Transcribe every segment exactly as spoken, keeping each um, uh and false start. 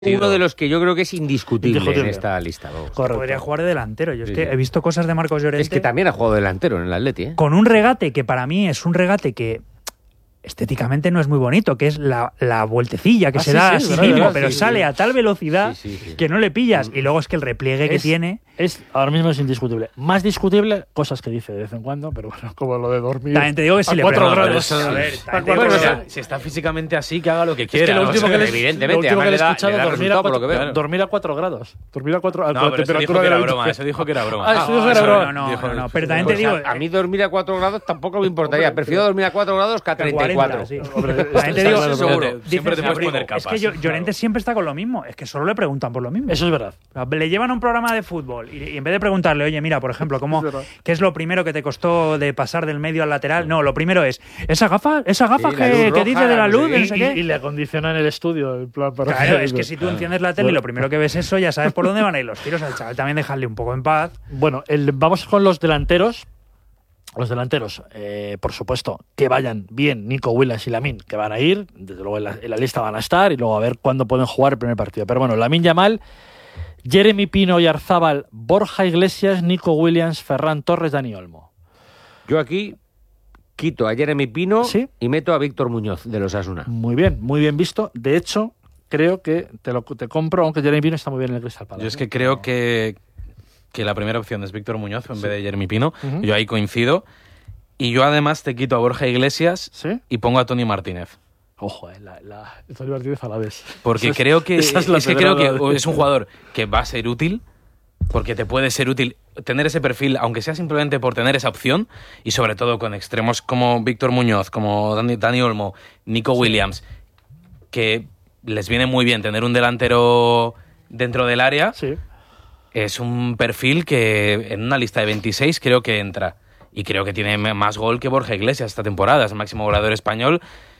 uno de los que yo creo que es indiscutible, indiscutible. en esta lista. Vamos. Podría jugar de delantero. Yo es Sí, que sí. he visto cosas de Marcos Llorente. Es que también ha jugado delantero en el Atleti, ¿eh? Con un regate que para mí es un regate que estéticamente no es muy bonito, que es la, la vueltecilla que Ah, se sí, da sí, a sí verdad, mismo, verdad, pero sí, sale sí. a tal velocidad Sí, sí, sí. que no le pillas. Y luego es que el repliegue que Es- tiene... Es, ahora mismo es indiscutible. Más discutible, cosas que dice de vez en cuando, pero bueno, como lo de dormir. También te digo que si a le cuatro preguntas- grados. pero eso- A ver, a también te cuatro digo que- grados. Si está físicamente así, que haga lo que Es quiera. que lo ¿no? último O sea, que le, evidentemente, lo último que le he además le da- escuchado le da dormir, a resultado por cuatro, lo que veo. dormir a cuatro grados. Dormir a cuatro a No, la pero eso dijo temperatura que de era la broma. habitación. Eso dijo que era broma. Ah, eso dijo que eso era broma. no, no, Dijo- no, no, pero también Pues te digo... a, a mí dormir a cuatro grados tampoco me importaría. Prefiero dormir a cuatro grados que a que treinta y cuatro. cuarenta, sí. Hombre, También está te digo, claro, seguro. dices, Siempre te puedes abrigo. poner Es capas. que yo- Llorente siempre está con lo mismo. Es que solo le preguntan por lo mismo. Eso es verdad. Le llevan a un programa de fútbol y, y en vez de preguntarle, oye, mira, por ejemplo, ¿cómo, Es verdad. ¿qué es lo primero que te costó de pasar del medio al lateral? No, lo primero es, esa gafa, esa gafa Sí, la que, luz que roja, dice de la no sé luz, qué. no sé Y, qué. y le acondicionan el estudio. En plan, para Claro, hacer es que eso. si tú enciendes la tele y lo primero que ves eso, ya sabes por dónde van a ir los tiros. Al chaval también dejarle un poco en paz. Bueno, el- vamos con los delanteros. Los delanteros, eh, por supuesto, que vayan bien Nico Williams y Lamine, que van a ir, desde luego en la, en la lista van a estar, y luego a ver cuándo pueden jugar el primer partido. Pero bueno, Lamine Yamal, Jeremy Pino y Arzábal, Borja Iglesias, Nico Williams, Ferran Torres, Dani Olmo. Yo aquí quito a Jeremy Pino ¿Sí? y meto a Víctor Muñoz de los Asuna. Muy bien, muy bien visto. De hecho, creo que te lo te compro, aunque Jeremy Pino está muy bien en el Crystal Palace. Yo es que creo que, que la primera opción es Víctor Muñoz en vez de Jeremy Pino. Ujú. Yo ahí coincido. Y yo además te quito a Borja Iglesias ¿Sí? y pongo a Tony Martínez. Ojo, eh, la, la, Antonio Martínez a la vez. Porque Esa es- creo que, esa es la que creo que pedrada de- es un jugador que va a ser útil, porque te puede ser útil tener ese perfil, aunque sea simplemente por tener esa opción, y sobre todo con extremos como Víctor Muñoz, como Dani, Dani Olmo, Nico Williams, que les viene muy bien tener un delantero dentro del área. Sí. Es un perfil que en una lista de veintiséis creo que entra. Y creo que tiene más gol que Borja Iglesias esta temporada. Es el máximo goleador español.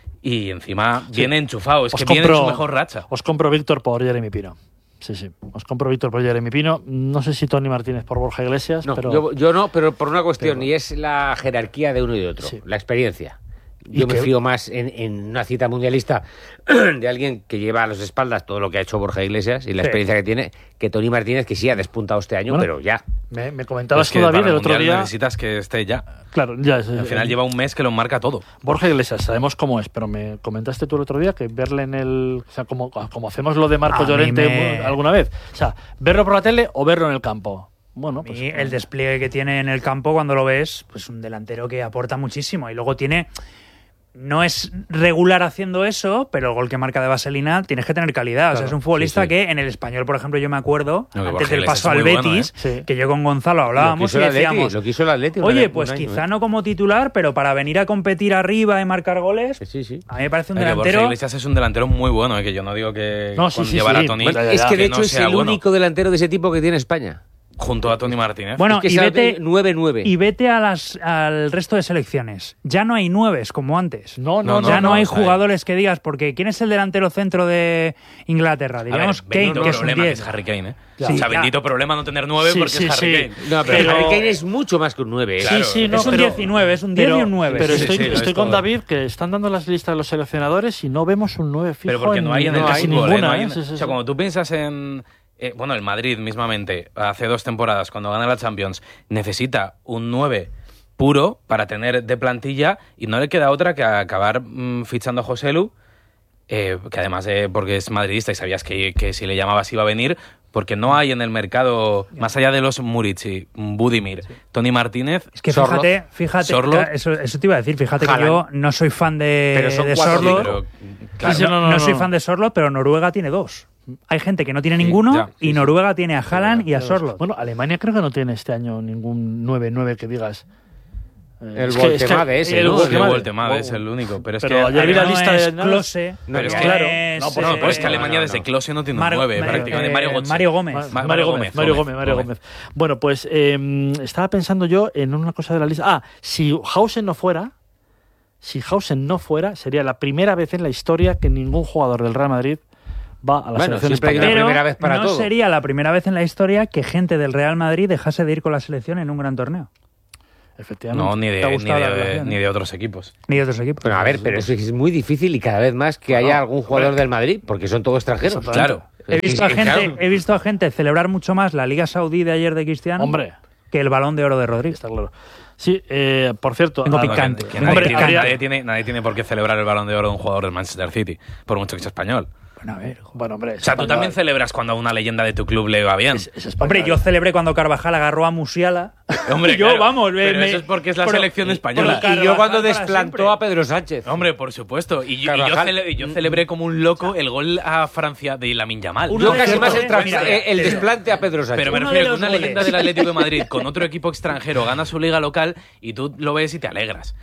Y encima Sí. viene enchufado. Es Os que viene en compro- su mejor racha. Os compro Víctor por Jeremy Pino. Sí, sí. Os compro Víctor por Jeremy Pino. No sé si Tony Martínez por Borja Iglesias, No, pero... yo, yo no, pero por una cuestión, pero- y es la jerarquía de uno y de otro, Sí. la experiencia. Y Yo me que- fío más en, en una cita mundialista de alguien que lleva a las espaldas todo lo que ha hecho Borja Iglesias y la Sí. experiencia que tiene, que Tony Martínez, que sí ha despuntado este año, Bueno, pero ya. Me, me Pero comentabas es que tú, David, para el otro Mundial día... necesitas que esté ya. Claro, ya... es- Al final eh, lleva un mes que lo marca todo. Borja Iglesias, sabemos cómo es, pero me comentaste tú el otro día que verle en el... O sea, como, como hacemos lo de Marco A mí Llorente me- alguna vez. O sea, verlo por la tele o verlo en el campo. Bueno, A pues... mí el despliegue que tiene en el campo cuando lo ves, pues un delantero que aporta muchísimo. Y luego tiene... No es regular haciendo eso, pero el gol que marca de vaselina tienes que tener calidad. o sea, Claro, es un futbolista sí, sí. que en el Español, por ejemplo, yo me acuerdo, No, que antes Borja del Iglesias paso es al muy bueno, Betis, ¿eh? Sí. que yo con Gonzalo Lo hablábamos quiso y el Atleti, decíamos, lo quiso el Atleti un oye, año, pues un año, quizá ¿eh? no como titular, pero para venir a competir arriba y marcar goles, Que sí, sí. a mí me parece un Eh, que Borja delantero... Iglesias es un delantero muy bueno, eh, que yo no digo que No, sí, con sí, llevar sí. a Tony Bueno, ya, Es ya. que de que hecho no es sea el bueno. único delantero de ese tipo que tiene España. junto a Tony Martínez. Bueno, Es que y sabe vete, nueve nueve. y vete a las, al resto de selecciones. Ya no hay nueves como antes. No, no, No, no. ya no, no, hay o sea, jugadores que digas, porque ¿quién es el delantero centro de Inglaterra? A ver, Diríamos bendito Kane, que es un problema que diez. es Harry Kane, ¿eh? Ya. O sea, Sí, ya. bendito problema no tener nueve Sí, porque sí, es Harry sí. Kane. No, pero, Pero- Harry Kane es mucho más que un nueve. ¿eh? Claro. Sí, sí, no, es un pero- diecinueve, es un diez pero- y un nueve. Pero Sí, estoy, sí, lo estoy es con todo. David, que están dando las listas de los seleccionadores y no vemos un nueve fijo. Pero porque no hay en el no hay casi fútbol, ¿eh? ninguna. No hay ¿eh? en- Sí, sí, O sea, sí. cuando tú piensas en... eh, bueno, el Madrid mismamente, hace dos temporadas, cuando gana la Champions, necesita un nueve puro para tener de plantilla y no le queda otra que acabar mm, fichando a Joselu, eh, que además de porque es madridista y sabías que, que si le llamabas iba a venir, porque no hay en el mercado, más allá de los Murici, Budimir, Tony Martínez... Es que Sorloth. fíjate, fíjate, Sorloth. claro, eso, eso te iba a decir, fíjate que Haaland. yo no soy fan de, Pero son de cuatro, Sorloth. sí, pero, Claro, claro, Sí, sí, no, no, no, no soy no. fan de Sorloth, pero Noruega tiene dos. Hay gente que no tiene Sí, ninguno ya, sí, y sí. Noruega tiene a Haaland y a Sorloth. Bueno, Alemania creo que no tiene este año ningún nueve nueve que digas. Eh, El es que- es que- Voltemade ese, el ¿no? Sí, Voltemade. Voltemade es el único, pero es Pero que... ayer vi la no lista es de- Klose, No, Pero es no que- claro. es, No, pero, no, pero es que eh, Alemania no, desde no. Klose no tiene Mar- un nueve, Mar- prácticamente. eh, Mario Götze. Mario Gómez. Ma- Ma- Mario Mario Gómez, Gómez, Mario Gómez, Gómez, Mario Gómez. Gómez. Bueno, pues eh, estaba pensando yo en una cosa de la lista. Ah, si Hausen no fuera, si Hausen no fuera, sería la primera vez en la historia que ningún jugador del Real Madrid va a la Bueno, selección siempre hay una española. Pero primera vez para no todo. sería la primera vez en la historia que gente del Real Madrid dejase de ir con la selección en un gran torneo. Efectivamente. No, ni ¿Te de, ha ni, gustado la de, relación, ni eh? de otros equipos. Ni de otros equipos. Bueno, a ver, pero eso es muy difícil y cada vez más que haya algún jugador del Madrid, porque son todos extranjeros. Exactamente. Claro. He visto, a Sí, gente, claro. he visto a gente celebrar mucho más la Liga Saudí de ayer de Cristiano Hombre, que el Balón de Oro de Rodríguez. está claro. Sí, eh, por cierto. Tengo ah, picante. Que Hombre, nadie, tiene, habría- nadie, tiene, nadie tiene por qué celebrar el Balón de Oro de un jugador del Manchester City, por mucho que sea español. Bueno, a ver. Bueno, hombre. O sea, tú también celebras cuando a una leyenda de tu club le va bien. Es, es español. Hombre, yo celebré cuando Carvajal agarró a Musiala. Hombre, Y yo, claro, vamos, me- pero me- eso es porque es la pero- selección pero española. Carvajal Y yo cuando para desplantó siempre. a Pedro Sánchez. Hombre, por supuesto. Y, yo- y yo, Carvajal. cele- yo celebré como un loco el gol a Francia de Lamine Yamal. Uno Yo de casi cierto, más el, trans- mira, eh, el te digo. desplante a Pedro Sánchez. Pero me Uno refiero de que los una goles. leyenda del Atlético de Madrid con otro equipo extranjero gana su liga local y tú lo ves y te alegras.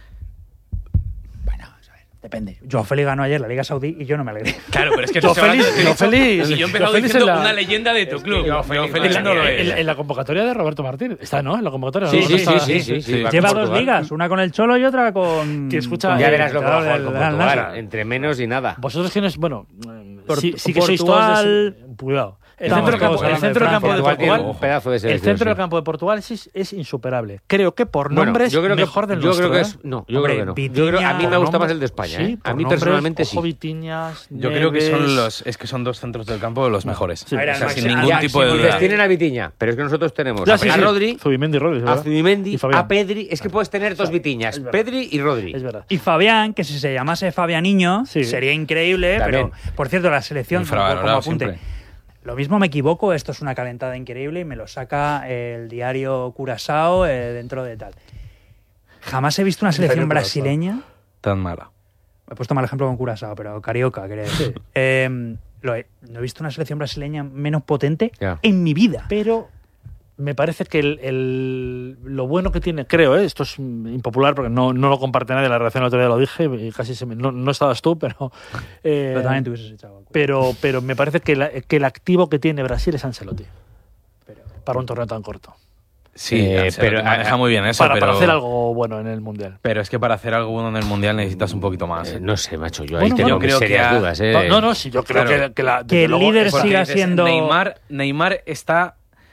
Bueno, a ver, depende. Joao Félix ganó ayer la Liga Saudí y yo no me alegré. Claro, pero es que Joao se va a- Félix, te he Joao dicho- Félix. Y yo he empezado Joao Félix diciendo en la- una leyenda de tu club. Joao Joao Félix Félix en, no lo en- es. en la convocatoria de Roberto Martínez. Está, ¿no? En la convocatoria. Sí, ¿no? sí, Está- sí, sí, sí, sí, Sí. va con Lleva dos Portugal. ligas, una con el Cholo y otra con. Que escucha- con- Ya verás lo que va a jugar el- con el Portugal. Nasser. Entre menos y nada. Vosotros tienes, bueno, eh, Por- sí, sí que sois Portugal- todos de- cuidado. El Estamos centro del campo, todos el hablando centro de del campo de Francia. Portugal tiene Portugal, un pedazo de el selección. centro del sí. campo de Portugal es, es insuperable. Creo que por Bueno, nombres yo creo que, mejor del yo nuestro. creo que ¿eh? es, no, yo Hombre, creo que no. Yo creo, a mí Vitinha- me gusta Por más el nombres- de España. sí, ¿eh? A por mí nombres, personalmente Ojo, sí. Vitiñas, Yo creo que Neves. son los es que son dos centros del campo los mejores. Sí. A ver, O sea, al sin máximo- ningún al tipo de máximo duda. Dices, tienen a Vitiña, pero es que nosotros tenemos Ya, a, sí, a sí. Rodri, Zubimendi y Rodri, es a verdad. Zubimendi, Y Fabián. a Pedri. Es que puedes tener dos Vitiñas, es verdad. Pedri y Rodri. Es verdad. Y Fabián, que si se llamase Fabianiño, Sí. sería increíble, También. pero por cierto, la selección, como, como Infravalorado apunte. siempre. Lo mismo me equivoco, esto es una calentada increíble y me lo saca el diario Curazao eh, dentro de tal. Jamás he visto una selección Diario Curazao. brasileña. Tan mala. He puesto mal ejemplo con Curazao, pero Carioca, quería decir. Eh, lo he- no he visto una selección brasileña menos potente Ya. en mi vida. Pero me parece que el, el- lo bueno que tiene, creo, ¿eh? Esto es mm, impopular porque no, no lo comparte nadie, la redacción el otro día lo dije y casi se me- no, no estabas tú, pero, eh, Pero también te hubieses echado. pero, pero me parece que, la- que el activo que tiene Brasil es Ancelotti para un torneo tan corto. Sí, Eh, Ancelotti pero, maneja ah, muy bien eso, para, pero, para hacer algo bueno en el Mundial. pero es que para hacer algo bueno en el Mundial necesitas un poquito más. Eh, no sé, macho, yo Bueno, ahí tengo yo mis creo que serias a- dudas. Eh. No, no, no, sí, yo creo Claro. que, que, la, Que desde el luego, líder es- siga Porque dices, siendo- Neymar, Neymar está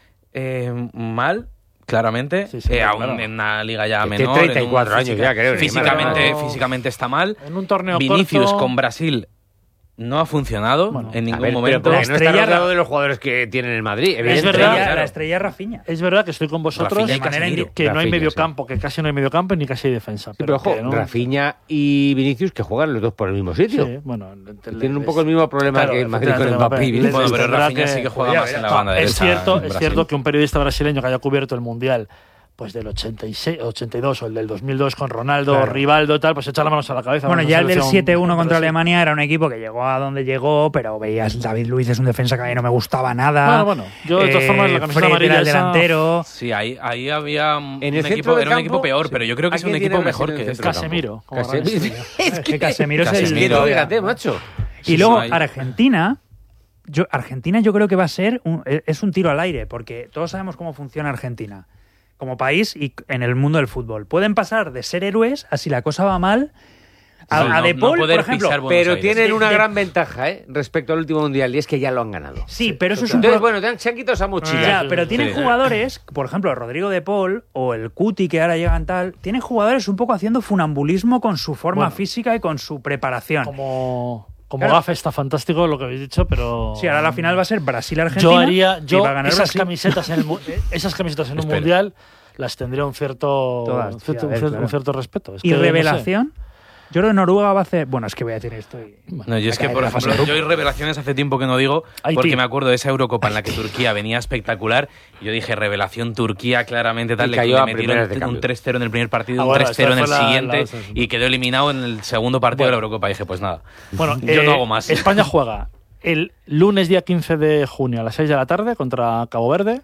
eh, mal, claramente, Sí, sí, eh, claro. aún en una liga ya Que tiene menor. en treinta y cuatro un años ya, creo, Neymar. Físicamente, Pero- físicamente está mal. en un torneo Vinicius corto, con Brasil no ha funcionado Bueno, en A ningún ver, pero momento. porque La no está estrella- rodeado de los jugadores que tienen el Madrid. Es evidentemente. verdad. Estrella- claro. La estrella Rafinha. es verdad que estoy con vosotros, Rafinha y Y Casemiro. que no hay Rafinha, medio sí. campo, que casi no hay medio campo ni casi hay defensa. Sí, pero ojo, que no- Rafinha y Vinicius que juegan los dos por el mismo sitio. Sí, bueno, Tienen un poco el mismo problema Claro, que el Madrid con efectivamente, Mbappé y les- Vinicius. Bueno, pero tendrá Rafinha que- sí que juega Ya más en la verás. banda No, derecha. es cierto, en es Brasil. cierto que un periodista brasileño que haya cubierto el Mundial pues del ochenta y seis, ochenta y dos o el del dos mil dos con Ronaldo, Claro. Rivaldo, tal, pues echa las manos a la cabeza. Bueno, Una ya el del selección siete uno contra Brasil. Alemania era un equipo que llegó a donde llegó, pero veías David Luiz es un defensa que a mí no me gustaba nada. Bueno, bueno, yo de todas formas la camiseta Fred amarilla era el esa- delantero. Sí, ahí, ahí había un En el centro equipo, del era un campo, equipo peor, sí. pero yo creo que ¿A es un quién equipo tiene mejor Brasil en que el este. centro del Casemiro. como Casemiro. Brasil. Es que Casemiro es el Casemiro, líder. Fíjate, macho. Y Sí, luego sí, ahí. Argentina, yo, Argentina yo creo que va a ser un, es un tiro al aire, porque todos sabemos cómo funciona Argentina como país y en el mundo del fútbol. Pueden pasar de ser héroes a si la cosa va mal a, Sí, a no- De no Paul, poder por ejemplo. pisar Buenos Pero Aires. tienen De- una de- gran ventaja ¿eh? respecto al último mundial y es que ya lo han ganado. Sí, pero eso es un Entonces, pro- bueno, te han- se han quitado esa mochila. Ya, Sí, pero sí, tienen sí. jugadores, por ejemplo, Rodrigo de Paul o el Cuti que ahora llegan tal, tienen jugadores un poco haciendo funambulismo con su forma Bueno. física y con su preparación. Como, como Claro. gafe está fantástico lo que habéis dicho, pero Sí, ahora la final va a ser Brasil-Argentina. yo haría y yo va a ganar esas Brasil. camisetas en el mu- eh, esas camisetas en un Espera. mundial las tendría un cierto Todas, un sí, cierto, a ver, un cierto- claro. un cierto respeto. Es Y que, no sé. revelación. Yo creo que Noruega va a hacer. Bueno, es que voy a decir esto. y- No, yo es que, Me por cae la fase ejemplo, de yo hay revelaciones hace tiempo que no digo, Haití. porque me acuerdo de esa Eurocopa en la que Turquía venía espectacular. Y yo dije, revelación Turquía, claramente tal. Y Le, cayó le a metieron primeras de un cambio. tres cero en el primer partido, Ah, un bueno, tres cero en esta el fue la- siguiente la- y quedó eliminado en el segundo partido Bueno. de la Eurocopa. Y dije, pues nada, Bueno, yo eh, no hago más. España juega el lunes día quince de junio a las seis de la tarde contra Cabo Verde.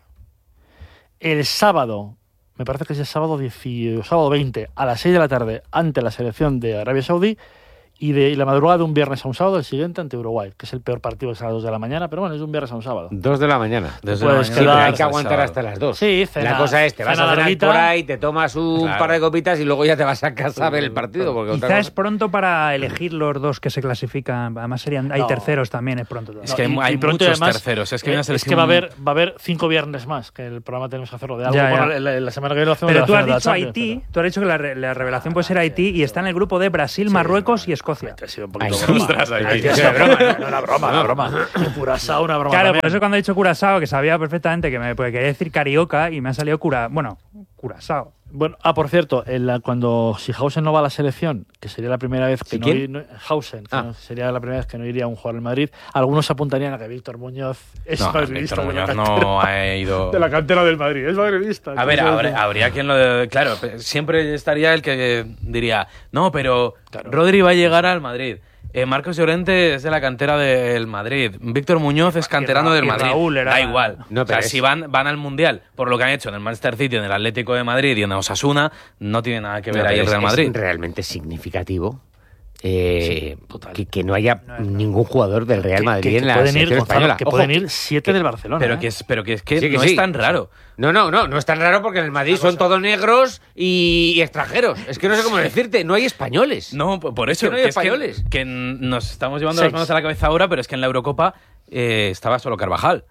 El sábado, me parece que es el sábado, diez, sábado veinte a las seis de la tarde ante la selección de Arabia Saudí. Y de y la madrugada de un viernes a un sábado, el siguiente ante Uruguay, que es el peor partido, que es a las dos de la mañana, pero bueno, es de un viernes a un sábado. Dos de la mañana. Desde puedes la Sí, quedar- pero mañana hay que hasta el aguantar sábado. hasta las dos. Sí, cena- La cosa es, te vas cena a cenar larguita. por ahí, te tomas un Claro. par de copitas y luego ya te vas a casa a ver el partido. Porque otra Quizá es cosa- pronto para elegir los dos que se clasifican. Además, serían, hay No. terceros también, es pronto. Es que hay- y- hay y pronto, muchos además, terceros. Es que eh, hay una es selección- que va a haber, va a haber cinco viernes más, que el programa tenemos que hacerlo de algo. Ya, ya. Bueno, la, la semana que viene lo hacemos de Pero la tú has final de la dicho Champions, Haití, pero- tú has dicho que la, re- la revelación puede ser Haití y está en el grupo de Brasil, Sí, Marruecos y bueno, Escocia. Ha sido un poquito Ay, broma. ostras, ahí, Ay, ahí, tío, ahí. es una broma, no, no, una broma, una broma. Curazao, una broma. Claro, también. por eso cuando he dicho Curazao, que sabía perfectamente que me porque quería decir Carioca y me ha salido Cura, bueno, Curazao. Bueno, ah, por cierto, en la- cuando si Hausen no va a la selección, que sería la primera vez que ¿Sí, no, quién? ir- no- Hausen, que Ah. no- sería la primera vez que no iría un jugador al Madrid, algunos apuntarían a que Víctor Muñoz es No, madridista Víctor de la Muñoz cantera- no ha ido... de la cantera del Madrid, es madridista. A ver, Entonces, habría, habría quien lo... Claro, siempre estaría el que diría, no, pero Claro. Rodri va a llegar al Madrid. Eh, Marcos Llorente es de la cantera del Madrid. Víctor Muñoz es canterano Ra- del y Madrid. Raúl era- Da igual. No, o sea, pero es- si van, van al Mundial por lo que han hecho en el Manchester City, en el Atlético de Madrid y en Osasuna, no tiene nada que ver No, ahí pero el Real es- Madrid. Es realmente significativo eh, Sí, total. que, que no haya No es ningún jugador del Real que- Madrid que- en que la pueden ir, selección Gonzalo, española. que Ojo, pueden ir siete que- del Barcelona. Pero ¿eh? que es, pero que es que Sí, que no sí. es tan raro. No, no, no, no es tan raro porque en el Madrid son todos negros y, y extranjeros. Es que no sé cómo decirte, no hay españoles. No, p- por eso. que no hay que es que- españoles. Que, n- nos estamos llevando Seis. las manos a la cabeza ahora, pero es que en la Eurocopa eh, estaba solo Carvajal.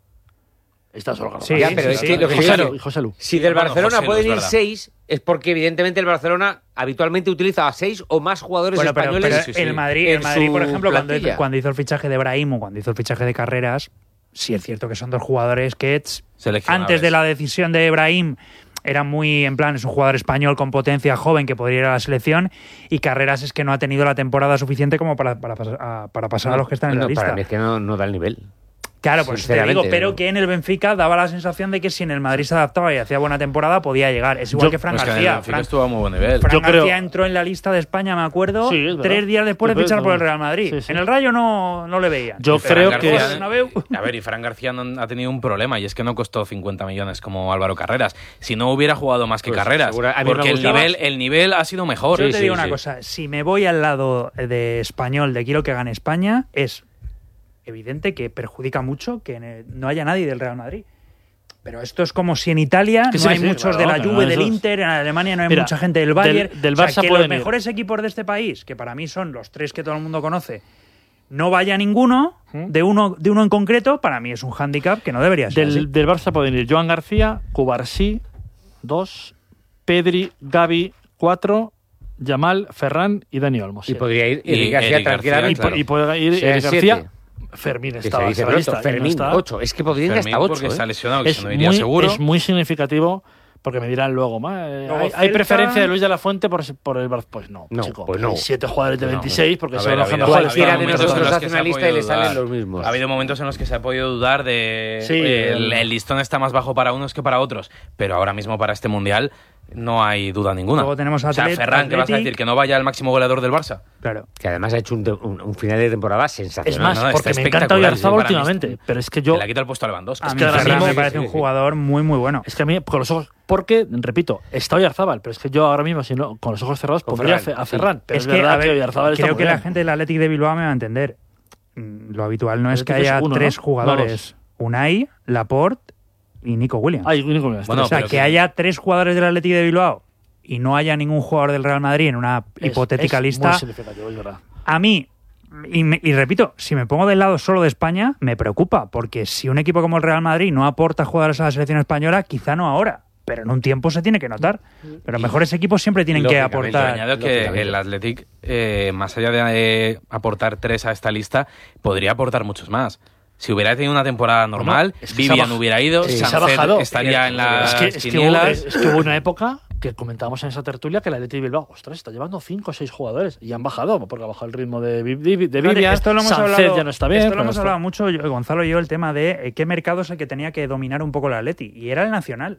Está solo Carvajal. Sí, Ya, pero sí, es sí. que lo que José digo- Lu, y José Lu. Si del Bueno, Barcelona José Lu, pueden es ir verdad. seis, es porque evidentemente el Barcelona habitualmente utiliza a seis o más jugadores Bueno, pero, españoles. pero sí, sí. el Madrid, en el Madrid su por ejemplo, cuando hizo, plantilla. cuando hizo el fichaje de Brahim o cuando hizo el fichaje de Carreras, sí es cierto que son dos jugadores que tss, Seleccionables. antes de la decisión de Brahim era muy, en plan, es un jugador español con potencia joven que podría ir a la selección y Carreras es que no ha tenido la temporada suficiente como para, para, pasar- a, para pasar a los que están en No, la lista. Para mí es que no, no da el nivel. Claro, por eso te digo, Sinceramente, pero ¿no? que en el Benfica daba la sensación de que si en el Madrid se adaptaba y hacía buena temporada, podía llegar. Es igual Yo- que Fran Pues que en el García. Benfica Fran, estuvo a muy buen nivel. Fran Yo creo- García entró en la lista de España, me acuerdo, Sí, es verdad. tres días después de Después fichar no- por el Real Madrid. Sí, sí. En el Rayo no, no le veían. Yo Pero creo en que el es- Bernabéu- A ver, y Fran García no, ha tenido un problema y es que no costó cincuenta millones como Álvaro Carreras. Si no hubiera jugado más que Pues, Carreras. seguro- a mí me Porque el gustaba. nivel, el nivel ha sido mejor. Yo Sí, te sí, digo una sí. cosa, si me voy al lado de español de quiero que gane España, es evidente que perjudica mucho que ne- no haya nadie del Real Madrid. Pero esto es como si en Italia Que no sí, hay sí, muchos claro, de la claro, Juve, eso del es. Inter, en Alemania no hay Mira, mucha gente del del- Bayern. del O sea, Barça que pueden los ir. mejores equipos de este país, que para mí son los tres que todo el mundo conoce, no vaya ninguno de uno de uno en concreto, para mí es un hándicap que no debería ser así. Del, del Barça pueden ir Joan García, Cubarsí, dos, Pedri, Gavi, cuatro, Yamal, Ferran y Dani Olmo. Y siete. podría ir Y Eric García Eric García, tranquilamente. Y, po- y puede ir Sean Eric García. siete. Fermín Que estaba se dice en la pronto, lista, y no Fermín, está. ocho. Es que podrían ir Fermín hasta ocho. porque ¿eh? está lesionado, que Es si no iría muy, seguro. es muy significativo porque me dirán luego, "Ma, eh, Luego hay, hay Celta- preferencia de Luis de la Fuente por, por el Barça". Pues no, No, chico. pues no. Hay siete jugadores de No. veintiséis porque A son ver, los ha habido- mejores. Cualquiera ha habido de momentos nosotros en los hace que se una ha lista y podido le salen dudar. los mismos. Ha habido momentos en los que se ha podido dudar de Sí, el, el- el listón está más bajo para unos que para otros, pero ahora mismo para este mundial no hay duda ninguna. Luego tenemos o sea, Atlet- Ferran, ¿qué vas a Athletic. decir? ¿Que no vaya el máximo goleador del Barça? Claro. Que además ha hecho un, un- un final de temporada sensacional. Es más, no, no, porque está me encanta espectacular, Oyarzabal sí, para mí últimamente. está- Pero es que yo. Que le ha quitado el puesto a Lewandowski. A Es mí que ahora Ferran mismo- me parece sí, un sí. jugador muy, muy bueno. Es que a mí, con los ojos. Porque, repito, está Oyarzabal, pero es que yo ahora mismo, si no, con los ojos cerrados, Con pondría Ferran, a sí. Ferran. Pero es es, que, verdad a ver, que Oyarzabal está creo muy que bien. la gente del Athletic de Bilbao me va a entender. Mm, Lo habitual no El es que Athletic es haya uno, tres ¿no? jugadores, Unai, Laporte y Nico Williams. Ay, único que me Bueno, o sea, pero que que- haya tres jugadores del Athletic de Bilbao y no haya ningún jugador del Real Madrid en una Es- hipotética es lista, Muy significativo, es verdad. a mí, y, me- y repito, si me pongo del lado solo de España, me preocupa, porque si un equipo como el Real Madrid no aporta jugadores a la selección española, quizá no ahora, pero en un tiempo se tiene que notar. Pero mejores equipos siempre tienen que Lógicamente, Pero aportar. añado que lógicamente. el Athletic, eh, más allá de eh, aportar tres a esta lista, podría aportar muchos más. Si hubiera tenido una temporada normal, es que se ha Vivian baj- hubiera ido, Sí, se ha Sánchez bajado. estaría en las Es que, es, que hubo, quinielas. es que hubo una época que comentábamos en esa tertulia que el Athletic de Bilbao, ostras, está llevando cinco o seis jugadores y han bajado, porque ha bajado el ritmo de, Vi- de, de Fíjate, Vivian, esto lo hemos Sánchez hablado, ya no está bien. esto lo pero hemos esto- hablado mucho, yo- Gonzalo y yo, el tema de eh, qué mercado es el que tenía que dominar un poco el Atleti, y era el Nacional.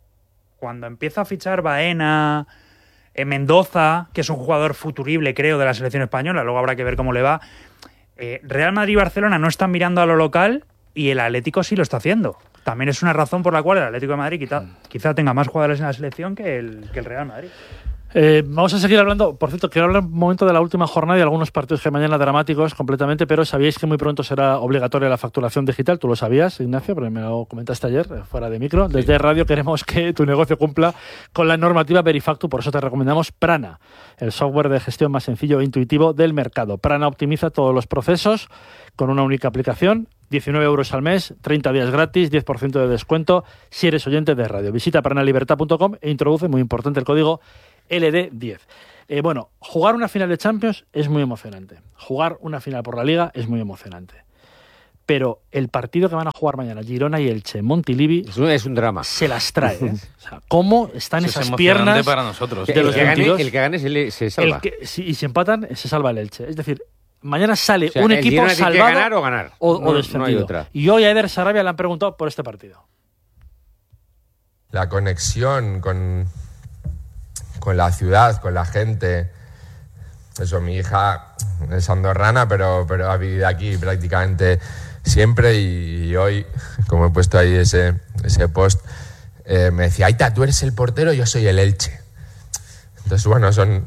Cuando empieza a fichar Baena, eh, Mendoza, que es un jugador futurible, creo, de la selección española, luego habrá que ver cómo le va. eh, Real Madrid y Barcelona no están mirando a lo local y el Atlético sí lo está haciendo. También es una razón por la cual el Atlético de Madrid quizá, quizá tenga más jugadores en la selección que el, que el Real Madrid. Eh, vamos a seguir hablando. Por cierto, quiero hablar un momento de la última jornada y de algunos partidos que mañana dramáticos completamente, pero sabíais que muy pronto será obligatoria la facturación digital. Tú lo sabías, Ignacio, pero me lo comentaste ayer, eh, fuera de micro. Desde Radio queremos que tu negocio cumpla con la normativa Verifactu, por eso te recomendamos Prana, el software de gestión más sencillo e intuitivo del mercado. Prana optimiza todos los procesos con una única aplicación. diecinueve euros al mes, treinta días gratis, diez por ciento de descuento si eres oyente de radio. Visita pranalibertad punto com e introduce, muy importante, el código L D diez. Eh, bueno, jugar una final de Champions es muy emocionante. Jugar una final por la Liga es muy emocionante. Pero el partido que van a jugar mañana, Girona y Elche, Montilivi, es un, es un drama. Se las trae. ¿eh? O sea, ¿cómo están Eso esas es piernas para nosotros. de el, los que gane, veintidós? el que gane se, le, se salva. El que, si, y si empatan, se salva el Elche. Es decir, mañana sale O sea, un el equipo Girona tiene que salvado ganar o ganar. o, No- o no descendido. hay otra. Y hoy a Eder Sarabia le han preguntado por este partido. La conexión con, con la ciudad, con la gente. Eso, mi hija es andorrana, pero, pero ha vivido aquí prácticamente siempre y, y hoy, como he puesto ahí ese, ese post, eh, me decía, Aita, tú eres el portero, yo soy el Elche. Entonces, bueno, son,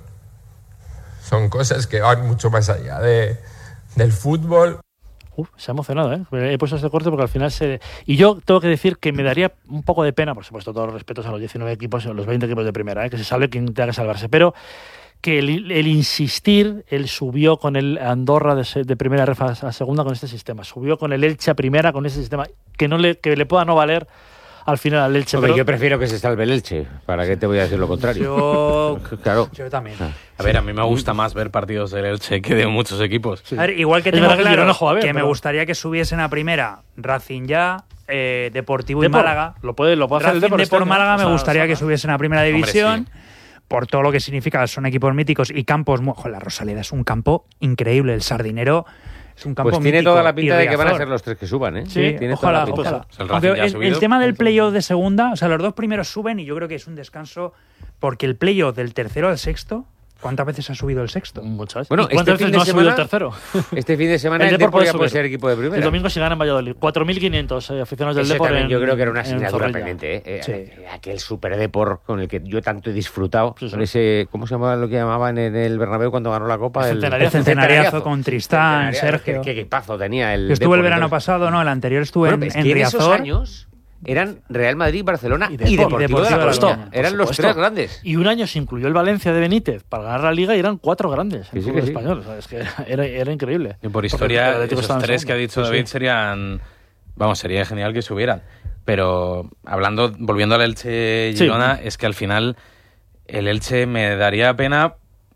son cosas que van mucho más allá de, del fútbol. Uf, se ha emocionado, ¿eh? He puesto este corte porque al final se... Y yo tengo que decir que me daría un poco de pena, por supuesto, todos los respetos a los diecinueve equipos, a los veinte equipos de primera, ¿eh? Que se salve quien tenga que salvarse, pero que el, el insistir, él subió con el Andorra de, se- de primera ref a, a segunda con este sistema, subió con el Elche a primera con este sistema, que no le, que le pueda no valer al final al Elche. Hombre, pero- yo prefiero que se salve el Elche. ¿Para qué te voy a decir lo contrario? Yo, Claro. yo también. A ver, a mí me gusta más ver partidos del Elche que de muchos equipos. A ver, igual que Es tengo verdad que el claro Girona juega bien, que me pero- gustaría que subiesen a primera Racing ya, eh, Deportivo y Depor, Málaga. Lo puede, lo puede hacer el Racing Depor este Depor año, Málaga o sea, me gustaría saca. que subiesen a primera Hombre, división. sí. Por todo lo que significa, son equipos míticos y campos. mu- Ojo, la Rosaleda es un campo increíble. El Sardinero es un campo Pues tiene mítico. toda la Y pinta de que van a Riazor. ser los tres que suban, ¿eh? Sí, tiene ojalá, toda la pinta. ojalá. O sea, el Aunque Racing ya ha el, subido. el tema del playoff de segunda, o sea, los dos primeros suben y yo creo que es un descanso porque el playoff del tercero al sexto, ¿cuántas veces ha subido el sexto? Muchas. Bueno, ¿Y cuántas este veces fin no de ha subido el semana- tercero? Este fin de semana El el, Depor Depor puede ya puede subir. ser equipo de primera. El domingo si gana en Valladolid. cuatro mil quinientos eh, aficionados del Ese Depor también en- yo creo que era una en asignatura Zorrilla. pendiente, ¿eh? Eh, Sí. Aquel super Depor con el que yo tanto he disfrutado. Sí, sí. Con ese, ¿cómo se llamaba lo que llamaban en el Bernabéu cuando ganó la Copa? El centenariazo. El centenariazo con Tristán, Centenariazo. Sergio. Qué, qué equipazo tenía el Yo estuve el Depor, verano entonces. pasado, no, el anterior estuve Bueno, en, pero es en que en esos Riazor. años eran Real Madrid, Barcelona Y y, Depor. Deportivo, Y de la Deportivo de la Coruña. Coruña, por Eran los supuesto. tres grandes. Y un año se incluyó el Valencia de Benítez para ganar la Liga y eran cuatro grandes en Sí, sí, el que fútbol sí. español. O sea, es que era, era increíble. Y por Porque historia, el Atlético esos estaba en tres que ha segundo. dicho Sí, David sí. serían... Vamos, sería genial que subieran. Pero hablando, volviendo al Elche Sí. Girona, es que al final el Elche me daría pena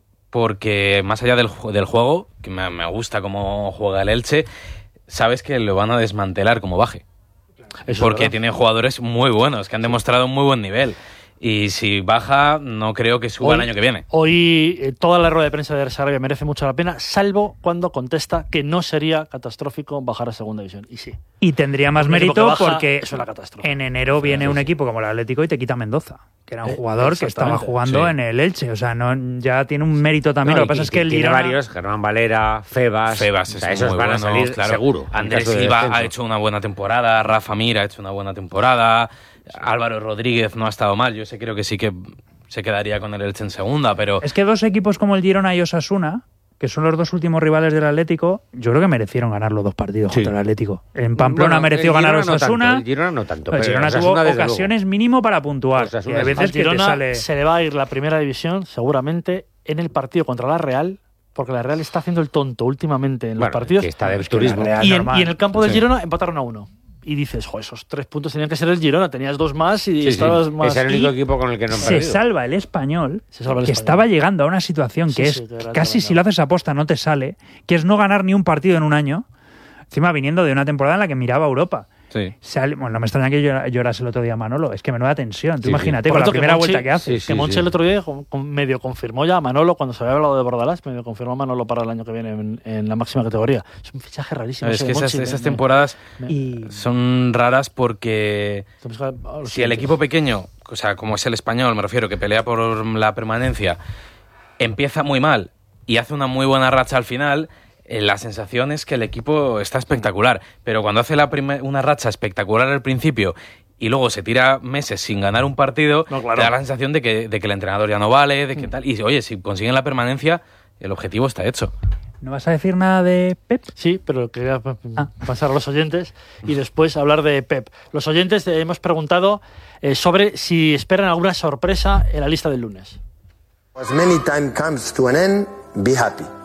porque más allá del, ju- del juego, que me, me gusta cómo juega el Elche, sabes que lo van a desmantelar como baje. Eso es Porque verdad. tiene jugadores muy buenos, que han demostrado un muy buen nivel. Y si baja, no creo que suba el Hoy- año que viene. Hoy eh, toda la rueda de prensa de Sarabia merece mucho la pena, salvo cuando contesta que no sería catastrófico bajar a segunda división. Y sí. Y tendría más Un equipo que mérito baja porque es una catástrofe. en enero viene Sí, un sí. equipo como el Atlético y te quita Mendoza, que era un Eh, jugador que estaba exactamente. jugando Sí. en el Elche. O sea, no, ya tiene un mérito también. No, Lo que y- pasa y es que el tiene Girona... varios, Germán Valera, Febas. Febas o es sea, esos muy van bueno, a salir claro. seguro. en Andrés caso de Silva descenso. ha hecho una buena temporada, Rafa Mir ha hecho una buena temporada, Álvaro Rodríguez no ha estado mal. Yo sé, creo que sí que se quedaría con el Elche en segunda, pero Es que dos equipos como el Girona y Osasuna, que son los dos últimos rivales del Atlético, yo creo que merecieron ganar los dos partidos Sí. contra el Atlético. En Pamplona Bueno, mereció el ganar Girona no Osasuna. tanto, el Girona no tanto. el pero Girona tuvo Osasuna, desde ocasiones mínimo para puntuar. Osasuna Y hay sí. veces Al que te Girona sale... se le va a ir la primera división seguramente en el partido contra la Real, porque la Real está haciendo el tonto últimamente en los Bueno, partidos. que está del Es que la turismo. Real- y, en, normal. y en el campo del Sí. Girona empataron a uno. Y dices, jo, esos tres puntos tenían que ser el Girona, tenías dos más y Sí, sí. estabas más. Es el único y- equipo con el que no han Se perdido. salva el español, Se salva el que Español. estaba llegando a una situación Sí, que sí, es que era casi tremendo. si lo haces aposta no te sale, que es no ganar ni un partido en un año, encima viniendo de una temporada en la que miraba a Europa. sí. Sale- bueno, no me extraña que llora- llorase el otro día Manolo, es que menuda tensión. Tú Sí, sí. imagínate Por con la cierto, que primera Monchi- vuelta que hace. Sí, sí. que Monchi el otro día con- con- medio confirmó ya a Manolo cuando se había hablado de Bordalás, medio confirmó a Manolo para el año que viene en, en la máxima categoría. Es un fichaje rarísimo. Es ese que de esas, Monchi, esas me- temporadas me- Y son raras porque me- a los si el siguientes. equipo pequeño, o sea, como es el Español, me refiero, que pelea por la permanencia, empieza muy mal y hace una muy buena racha al final, eh, la sensación es que el equipo está espectacular. Pero cuando hace la prime- una racha espectacular al principio y luego se tira meses sin ganar un partido, No, claro. te da la sensación de que, de que el entrenador ya no vale, de que tal. Y oye, si consiguen la permanencia, el objetivo está hecho. ¿no vas a decir nada de Pep? Sí, pero quería pa- Ah. pasar a los oyentes y después hablar de Pep. Los oyentes eh, hemos preguntado eh, sobre si esperan alguna sorpresa en la lista del lunes. As many time comes to an end, be happy.